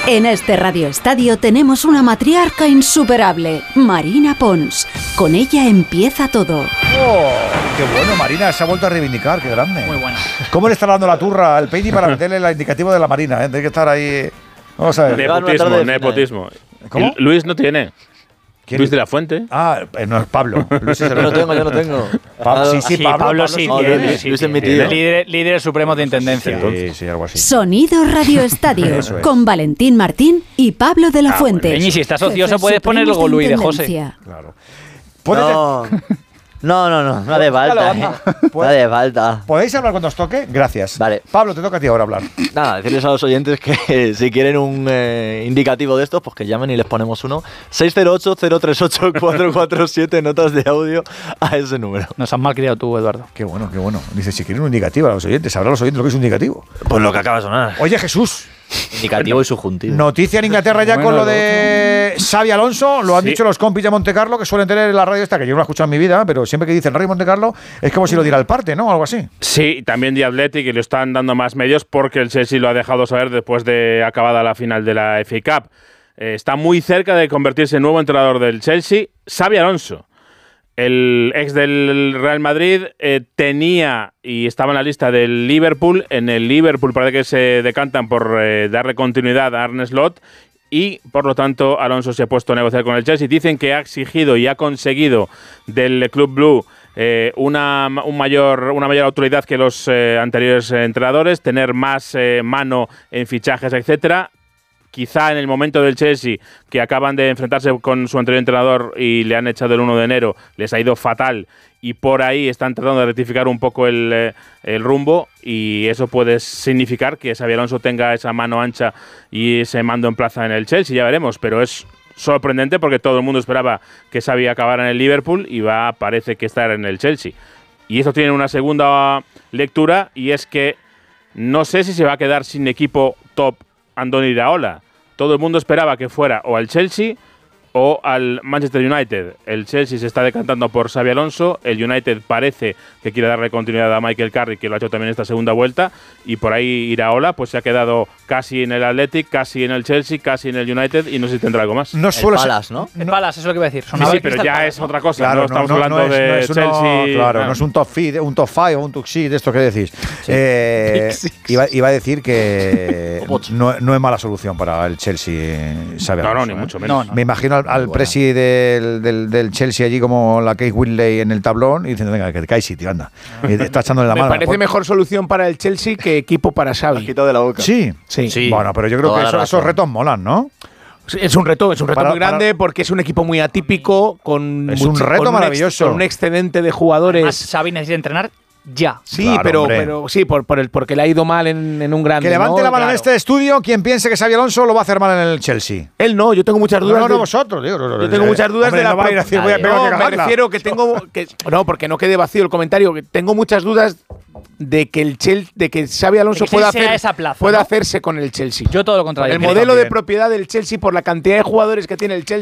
En este Radio Estadio tenemos una matriarca insuperable, Marina Pons. Con ella empieza todo. ¡Oh! ¡Qué bueno! Marina se ha vuelto a reivindicar, qué grande. Muy buena. ¿Cómo le está dando la turra al Peini para meterle el indicativo de la Marina? Tiene que estar ahí. Vamos a ver. Nepotismo. ¿Cómo? Luis no tiene. ¿Quién? Luis de la Fuente. Ah, no es Pablo. Luis es el Yo no tengo. Pablo sí tiene. Luis es mi tío. Líder supremo de intendencia. Sí, algo así. Sonido Radio Estadio. Eso es. Con Valentín Martín y Pablo de la Fuente. Peñi, si estás ocioso Jefes puedes poner supremos luego Luis de Intendencia. José. Claro. No hace falta. No hace falta. ¿Podéis hablar cuando os toque? Gracias. Vale. Pablo, te toca a ti ahora hablar. Nada, decirles a los oyentes que si quieren un indicativo de estos, pues que llamen y les ponemos uno. 608-038-447, notas de audio a ese número. Nos has mal criado tú, Eduardo. Qué bueno, qué bueno. Dice, si quieren un indicativo a los oyentes, sabrán los oyentes lo que es un indicativo. Pues lo que acaba de sonar. Oye, Jesús. Indicativo y subjuntivo. Noticia en Inglaterra ya con lo de Xabi Alonso. Lo han dicho los compis de Montecarlo, que suelen tener en la radio esta, que yo no la he escuchado en mi vida, pero siempre que dicen Radio Montecarlo es como si lo diera el parte, ¿no? Algo así. Sí, también The Athletic, y le están dando más medios porque el Chelsea lo ha dejado saber después de acabada la final de la FA Cup. Está muy cerca de convertirse en nuevo entrenador del Chelsea, Xabi Alonso. El ex del Real Madrid tenía y estaba en la lista del Liverpool. En el Liverpool parece que se decantan por darle continuidad a Arne Slot y, por lo tanto, Alonso se ha puesto a negociar con el Chelsea. Dicen que ha exigido y ha conseguido del Club Blue una mayor autoridad que los anteriores entrenadores, tener más mano en fichajes, etcétera. Quizá en el momento del Chelsea, que acaban de enfrentarse con su anterior entrenador y le han echado el 1 de enero, les ha ido fatal y por ahí están tratando de rectificar un poco el rumbo, y eso puede significar que Xabi Alonso tenga esa mano ancha y ese mando en plaza en el Chelsea, ya veremos, pero es sorprendente porque todo el mundo esperaba que Xabi acabara en el Liverpool y parece que estar en el Chelsea. Y esto tiene una segunda lectura, y es que no sé si se va a quedar sin equipo top Andoni Iraola. Todo el mundo esperaba que fuera o al Chelsea o al Manchester United. El Chelsea se está decantando por Xabi Alonso, el United parece que quiere darle continuidad a Michael Carrick, que lo ha hecho también esta segunda vuelta, y por ahí Iraola pues se ha quedado casi en el Athletic, casi en el Chelsea, casi en el United, y no sé si tendrá algo más. No suele Palace, ¿no? El Palace, eso es lo que iba a decir. Sí, pero ya es otra cosa. Claro, no estamos hablando de Chelsea. Claro, no es un top 5 o un top 6 de esto que decís. Sí. Iba a decir que no es mala solución para el Chelsea, Xabi Alonso. No, ni mucho menos. Me imagino al presi del Chelsea allí como la Kate Whitley en el tablón y diciendo, venga, que te caes sitio, anda. Y te está echándole la mano. Me parece mejor solución para el Chelsea que equipo para Xabi. Quitado de la boca. Sí. Sí. Bueno, pero yo creo que esos retos molan, ¿no? Es un reto muy grande porque es un equipo muy atípico, es un reto maravilloso. Con un excedente de jugadores. Además, Xavi necesita entrenar ya. Sí, claro, pero sí, porque le ha ido mal en un grande. Que levante ¿no? la mano Claro. en este estudio quien piense que Xabi Alonso lo va a hacer mal en el Chelsea. Él no, yo tengo muchas dudas. No, vosotros, digo. Yo tengo muchas dudas Hombre, de la no va a ir a decir, voy a No, pegar que me cagarla. refiero no, porque no quede vacío el comentario, que tengo muchas dudas de que Xabi Alonso De que sea esa plaza, pueda ¿no? hacerse con el Chelsea. Yo todo lo contrario. El modelo de propiedad del Chelsea por la cantidad de jugadores que tiene el Chelsea.